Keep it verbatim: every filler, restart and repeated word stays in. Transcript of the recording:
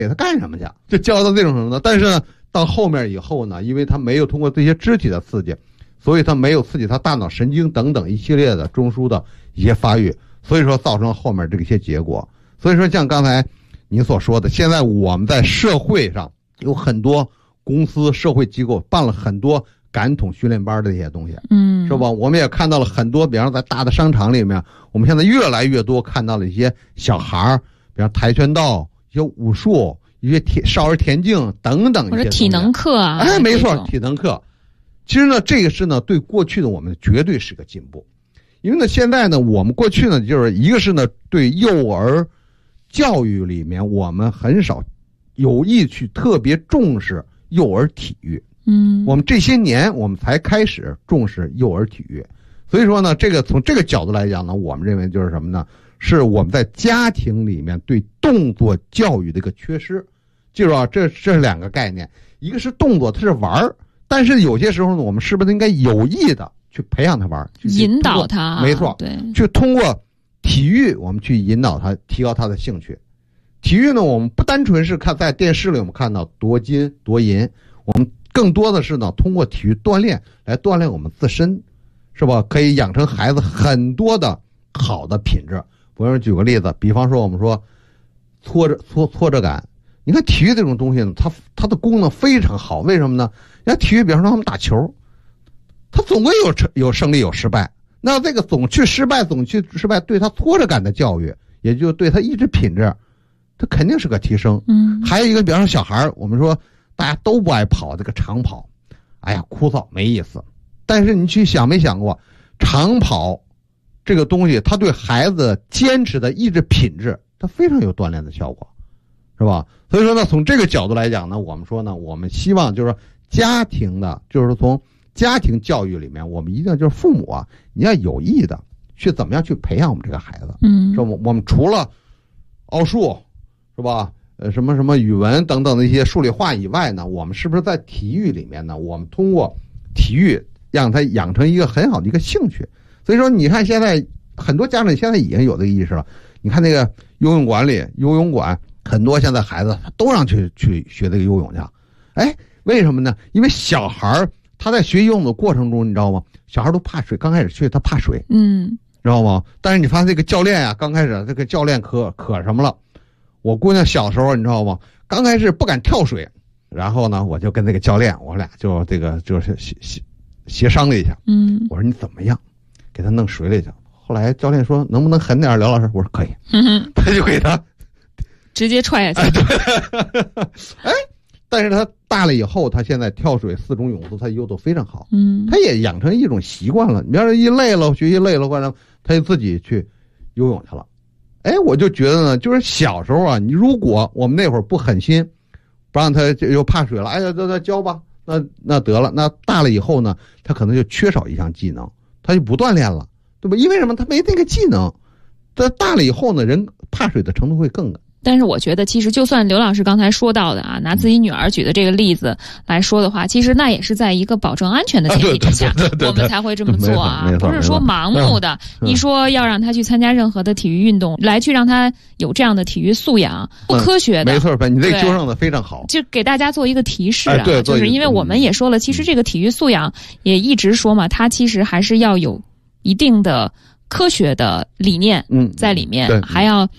给他干什么去？就教到这种程度。但是呢，到后面以后呢，因为他没有通过这些肢体的刺激，所以他没有刺激他大脑神经等等一系列的中枢的一些发育，所以说造成了后面这个一些结果。所以说像刚才您所说的，现在我们在社会上有很多公司、社会机构办了很多感统训练班的这些东西，嗯，是吧？我们也看到了很多，比方说在大的商场里面，我们现在越来越多看到了一些小孩，比方跆拳道、一些武术、一些田少儿田径等等一些， 或者体能课啊， 哎，没错，体能课。其实呢，这个是呢，对过去的我们绝对是个进步，因为呢，现在呢，我们过去呢，就是一个是呢，对幼儿教育里面，我们很少有意去特别重视幼儿体育。嗯，我们这些年我们才开始重视幼儿体育，所以说呢，这个从这个角度来讲呢，我们认为就是什么呢？是我们在家庭里面对动作教育的一个缺失。记住啊，这这是两个概念，一个是动作，它是玩儿，但是有些时候呢，我们是不是应该有意的去培养他玩儿， 引导他？ 没错， 对， 去通过体育，我们去引导他，提高他的兴趣。体育呢，我们不单纯是看在电视里我们看到夺金夺银，我们更多的是呢，通过体育锻炼来锻炼我们自身，是吧？可以养成孩子很多的好的品质。我说举个例子，比方说我们说挫折挫挫折感，你看体育这种东西呢，它它的功能非常好，为什么呢？人家体育，比方说他们打球，他总归有有胜利有失败，那这个总去失败总去失败，对他挫折感的教育，也就对他意志品质，它肯定是个提升。嗯，还有一个，比方说小孩，我们说大家都不爱跑这个长跑，哎呀，枯燥没意思。但是你去想没想过，长跑这个东西，它对孩子坚持的意志品质，它非常有锻炼的效果，是吧？所以说呢，从这个角度来讲呢，我们说呢，我们希望就是说家庭的，就是从家庭教育里面，我们一定就是父母啊，你要有意的去怎么样去培养我们这个孩子。嗯，是吧？我们除了奥数，是吧？呃，什么什么语文等等的一些数理化以外呢，我们是不是在体育里面呢？我们通过体育让他养成一个很好的一个兴趣。所以说，你看现在很多家长现在已经有这个意识了。你看那个游泳馆里，游泳馆很多现在孩子都让去去学这个游泳去。哎，为什么呢？因为小孩他在学游泳的过程中，你知道吗？小孩都怕水，刚开始去他怕水，嗯，知道吗？但是你发现这个教练呀、啊，刚开始这个教练可可什么了？我姑娘小时候你知道吗？刚开始不敢跳水，然后呢，我就跟这个教练，我俩就这个就是协协协商了一下。嗯，我说你怎么样，给他弄水里去。后来教练说能不能狠点，刘老师？我说可以。嗯，他就给他直接踹下去。 哎，但是他大了以后，他现在跳水、四种泳姿，他游得非常好。嗯，他也养成一种习惯了。你要是一累了，学习累了，或者他就自己去游泳去了。哎，我就觉得呢，就是小时候啊，你如果我们那会儿不狠心，不让他又怕水了，哎呀，这这教吧，那那得了，那大了以后呢，他可能就缺少一项技能，他就不锻炼了，对吧？因为什么？他没那个技能。他大了以后呢，人怕水的程度会更高。 但是我觉得，其实就算刘老师刚才说到的啊，拿自己女儿举的这个例子来说的话，其实那也是在一个保证安全的前提之下，啊、对对对对我们才会这么做啊，不是说盲目的。你说要让他去参加任何的体育运动，来去让他有这样的体育素养，不科学的。 嗯、没错，你这纠正的非常好。 就给大家做一个提示啊， 哎、对就是因为我们也说了，其实这个体育素养也一直说嘛，它其实还是要有一定的科学的理念在里面，嗯、还要